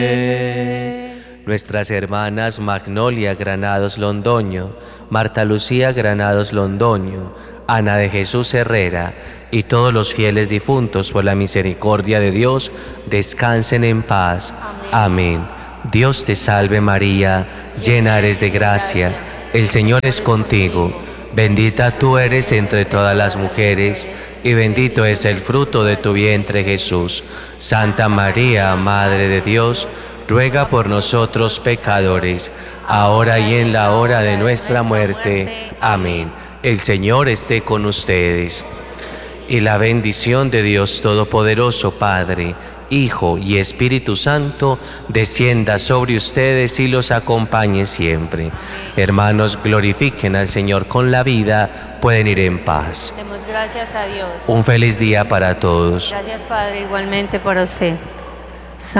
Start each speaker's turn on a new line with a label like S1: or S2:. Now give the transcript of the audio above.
S1: Nuestras hermanas Magnolia Granados Londoño, Marta Lucía Granados Londoño, Ana de Jesús Herrera y todos los fieles difuntos por la misericordia de Dios, descansen en paz. Amén. Dios te salve María, llena eres de gracia, el Señor es contigo. Bendita tú eres entre todas las mujeres, y bendito es el fruto de tu vientre Jesús. Santa María, Madre de Dios, ruega por nosotros pecadores, ahora y en la hora de nuestra muerte. Amén. El Señor esté con ustedes. Y la bendición de Dios Todopoderoso, Padre, Hijo y Espíritu Santo, descienda sobre ustedes y los acompañe siempre. Hermanos, glorifiquen al Señor con la vida, pueden ir en paz.
S2: Demos gracias a Dios.
S1: Un feliz día para todos.
S2: Gracias, Padre, igualmente para usted.